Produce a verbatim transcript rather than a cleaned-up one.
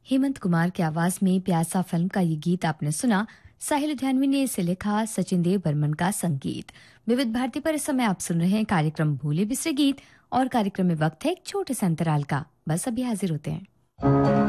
हेमंत कुमार की आवाज में प्यासा फिल्म का ये गीत आपने सुना। साहिल लुधियानवी ने इसे लिखा, सचिन देव बर्मन का संगीत। विविध भारती पर इस समय आप सुन रहे हैं कार्यक्रम भूले बिसरे गीत, और कार्यक्रम में वक्त है एक छोटे से अंतराल का। बस अभी हाजिर होते हैं।